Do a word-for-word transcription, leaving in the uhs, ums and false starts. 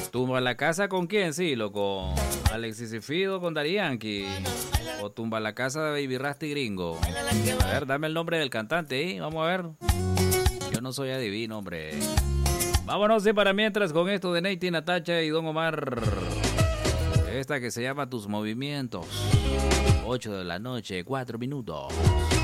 ¿Tumba la casa con quién, Silo? ¿Con Alexis y Fido, con Daddy Yankee? ¿O tumba la casa de Baby Rasty Gringo? A ver, dame el nombre del cantante, ¿eh? Vamos a ver. Yo no soy adivino, hombre. Vámonos, y para mientras con esto de Neity, Natacha y Don Omar. Esta que se llama Tus Movimientos. ocho de la noche, cuatro minutos.